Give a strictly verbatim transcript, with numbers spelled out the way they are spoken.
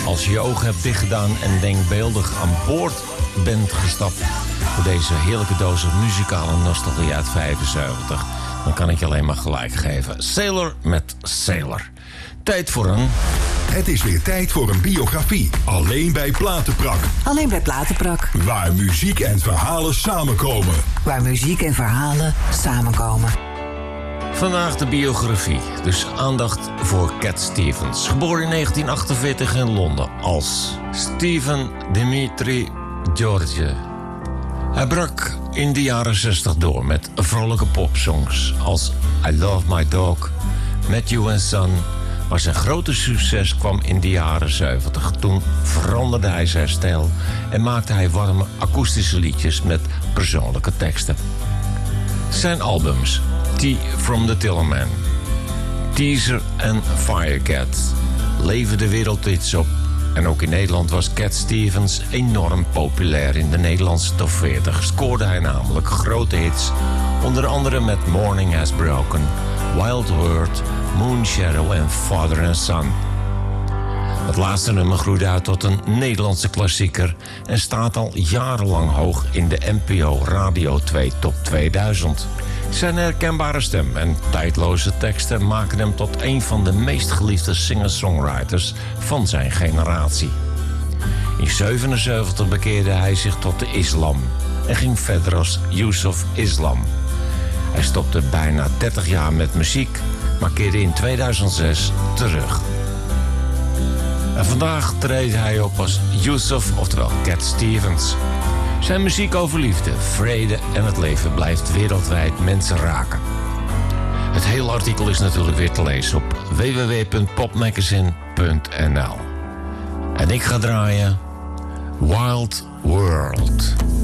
als je je ogen hebt dichtgedaan en denkbeeldig aan boord bent gestapt voor deze heerlijke doos muzikale nostalgie uit vijfenzeventig, dan kan ik je alleen maar gelijk geven. Sailor met Sailor. Tijd voor een... Het is weer tijd voor een biografie. Alleen bij Platenprak. Alleen bij Platenprak. Waar muziek en verhalen samenkomen. Waar muziek en verhalen samenkomen. Vandaag de biografie, dus aandacht voor Cat Stevens. Geboren in negentien achtenveertig in Londen als Stephen Dimitri George. Hij brak in de jaren zestig door met vrolijke popsongs als I Love My Dog, Matthew and Son. Maar zijn grote succes kwam in de jaren zeventig. Toen veranderde hij zijn stijl en maakte hij warme akoestische liedjes met persoonlijke teksten. Zijn albums Tea from the Tillerman, Teaser en Firecat leverden wereldhits op. En ook in Nederland was Cat Stevens enorm populair. In de Nederlandse top veertig scoorde hij namelijk grote hits, onder andere met Morning Has Broken, Wild World, Moonshadow en Father and Son. Het laatste nummer groeide uit tot een Nederlandse klassieker en staat al jarenlang hoog in de N P O Radio twee Top tweeduizend. Zijn herkenbare stem en tijdloze teksten maken hem tot een van de meest geliefde singer-songwriters van zijn generatie. In zevenenzeventig bekeerde hij zich tot de islam en ging verder als Yusuf Islam. Hij stopte bijna dertig jaar met muziek, maar keerde in tweeduizend zes terug. En vandaag treedt hij op als Yusuf, oftewel Cat Stevens. Zijn muziek over liefde, vrede en het leven blijft wereldwijd mensen raken. Het hele artikel is natuurlijk weer te lezen op w w w punt popmagazine punt n l. En ik ga draaien Wild World.